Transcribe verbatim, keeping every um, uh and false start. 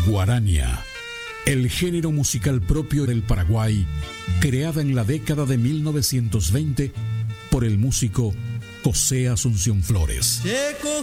Guarania, el género musical propio del Paraguay, creada en la década de mil novecientos veinte por el músico José Asunción Flores. Te